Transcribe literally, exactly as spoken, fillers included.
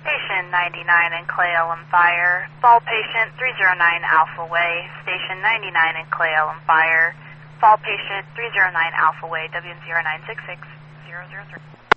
Station ninety-nine in Clay Ellen Fire. Fall patient three zero nine Alpha Way. Station ninety-nine in Clay Ellen Fire. Fall patient three zero nine Alpha Way. W zero nine six six zero zero three.